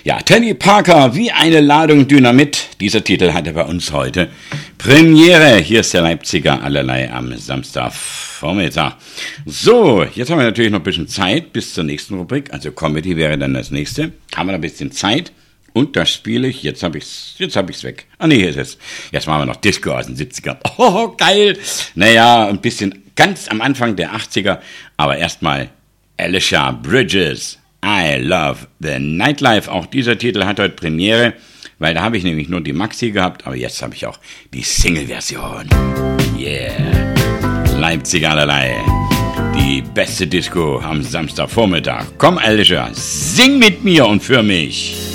Ja, Teddy Parker, wie eine Ladung Dynamit. Dieser Titel hatte bei uns heute Premiere. Hier ist der Leipziger allerlei am Samstagvormittag. So, jetzt haben wir natürlich noch ein bisschen Zeit bis zur nächsten Rubrik. Also Comedy wäre dann das nächste. Haben wir noch ein bisschen Zeit. Und das spiele ich, jetzt hab ich's weg. Ah nee, hier ist es. Jetzt machen wir noch Disco aus den 70ern. Oh, geil. Naja, ein bisschen ganz am Anfang der 80er. Aber erstmal Alicia Bridges. I Love the Nightlife. Auch dieser Titel hat heute Premiere, weil da habe ich nämlich nur die Maxi gehabt, aber jetzt habe ich auch die Single-Version. Yeah. Leipzig allerlei. Die beste Disco am Samstagvormittag. Komm, Alicia, sing mit mir und für mich.